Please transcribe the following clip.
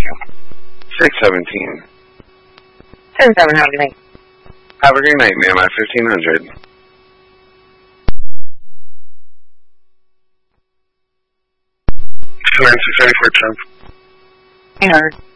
you? 617. 10-7, have a good night. Have a great night, ma'am, at 1500. Nancy 34 Trump. Hey, Howard.